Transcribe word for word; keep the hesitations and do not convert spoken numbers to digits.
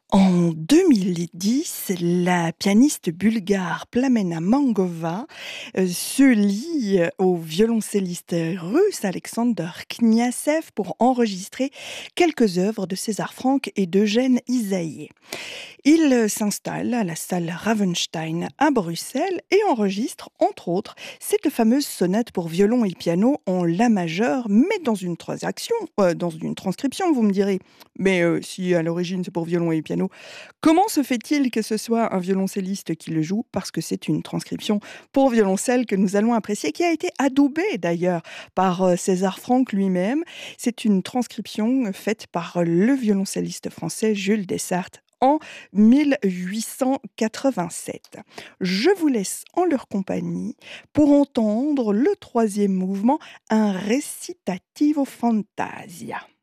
En deux mille dix, la pianiste bulgare Plamena Mangova euh, se lie euh, au violoncelliste russe Alexander Kniazev pour enregistrer quelques œuvres de César Franck et d'Eugène Ysaÿe. Il euh, s'installe à la salle Ravenstein à Bruxelles et enregistre, entre autres, cette fameuse sonate pour violon et piano en la majeur, mais dans une transaction, euh, dans une transcription, vous me direz. Mais euh, si à l'origine c'est pour violon et piano, comment se fait-il que ce soit un violoncelliste qui le joue? Parce que c'est une transcription pour violoncelle que nous allons apprécier, qui a été adoubée d'ailleurs par euh, César Franck lui-même. C'est une transcription faite par le violoncelliste français Jules Dessart en mille huit cent quatre-vingt-sept. Je vous laisse en leur compagnie pour entendre le troisième mouvement, un recitativo fantasia.